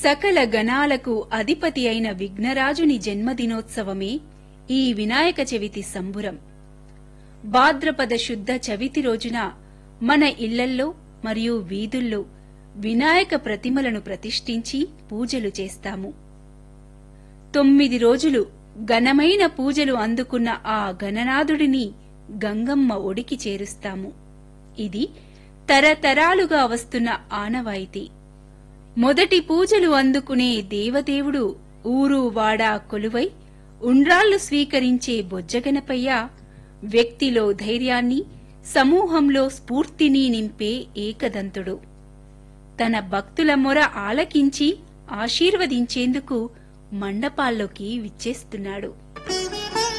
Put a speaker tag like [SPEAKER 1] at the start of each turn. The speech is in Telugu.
[SPEAKER 1] సకల గణాలకు అధిపతి అయిన విఘ్నరాజుని జన్మదినోత్సవమే ఈ వినాయక చవితి సంబురం. భాద్రపద శుద్ధ చవితి రోజున మన ఇళ్లల్లో మరియు వీధుల్లో వినాయక ప్రతిమలను ప్రతిష్ఠించి పూజలు చేస్తాము. 9 రోజులు ఘనమైన పూజలు అందుకున్న ఆ గణనాథుడిని గంగమ్మ ఒడికి చేరుస్తాము. ఇది తరతరాలుగా వస్తున్న ఆనవాయితీ. మొదటి పూజలు అందుకునే దేవదేవుడు ఊరు వాడా కొలువై ఉండ్రాళ్లు స్వీకరించే బొజ్జగనపయ్య వ్యక్తిలో ధైర్యాన్ని, సమూహంలో స్ఫూర్తిని నింపే ఏకదంతుడు. తన భక్తుల మొర ఆలకించి ఆశీర్వదించేందుకు మండపాల్లోకి విచ్చేస్తున్నాడు.